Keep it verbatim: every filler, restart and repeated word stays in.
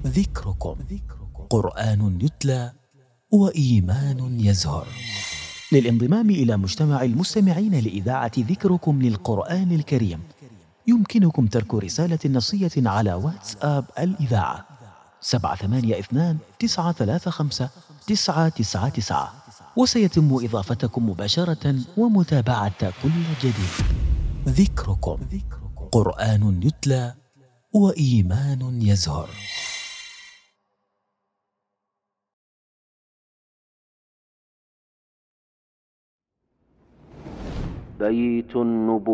ذكركم قرآن يتلى وإيمان يزهر. للانضمام إلى مجتمع المستمعين لإذاعة ذكركم للقرآن الكريم يمكنكم ترك رسالة نصية على واتساب الإذاعة سبعة ثمانية اثنان تسعة ثلاثة خمسة تسعة تسعة تسعة، وسيتم إضافتكم مباشرة ومتابعة كل جديد. ذكركم قرآن يتلى وإيمان يزهر. بيت النبوة.